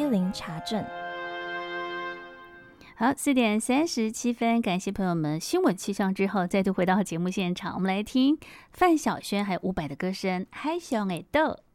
110查证。 好，4:37，感谢朋友们新闻气象之后再度回到节目现场，我们来听范晓萱还有伍佰的歌声《海上的岛》。